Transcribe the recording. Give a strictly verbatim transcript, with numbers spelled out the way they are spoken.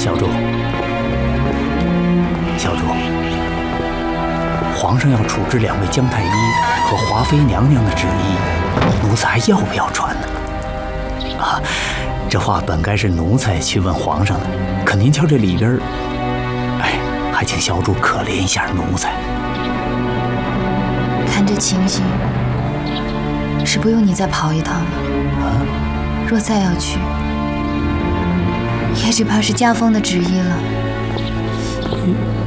小主，小主，皇上要处置两位姜太医和华妃娘娘的旨意，奴才还要不要传呢？啊，这话本该是奴才去问皇上的，可您瞧这里边，哎，还请小主可怜一下奴才。 看这情形，是不用你再跑一趟了。 啊， 若再要去，也只怕是家风的旨意了。 嗯